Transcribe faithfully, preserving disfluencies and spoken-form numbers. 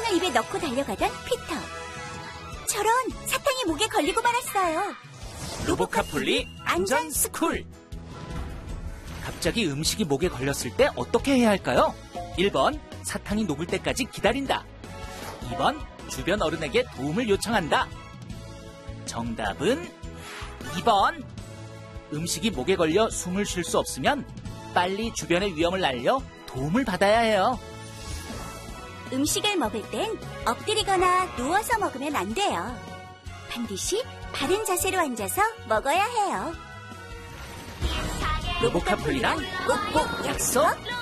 사탕을 입에 넣고 달려가던 피터. 저런, 사탕이 목에 걸리고 말았어요. 로보카폴리 안전 스쿨. 갑자기 음식이 목에 걸렸을 때 어떻게 해야 할까요? 일 번 사탕이 녹을 때까지 기다린다. 이 번 주변 어른에게 도움을 요청한다. 정답은 이 번. 음식이 목에 걸려 숨을 쉴 수 없으면 빨리 주변의 위험을 알려 도움을 받아야 해요. 음식을 먹을 땐 엎드리거나 누워서 먹으면 안 돼요. 반드시 바른 자세로 앉아서 먹어야 해요. 로보카폴리랑 꼭꼭 약속!